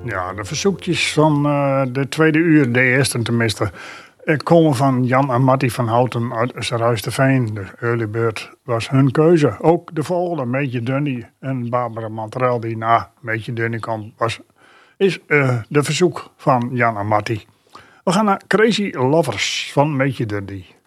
Ja, de verzoekjes van de tweede uur, de eerste tenminste, komen van Jan en Mattie van Houten uit Ruisterveen. De early bird was hun keuze. Ook de volgende, Meetje Dunny en Barbara Manterel, die na Meetje Dunny kwam, is de verzoek van Jan en Mattie. We gaan naar Crazy Lovers van Meetje Dunny.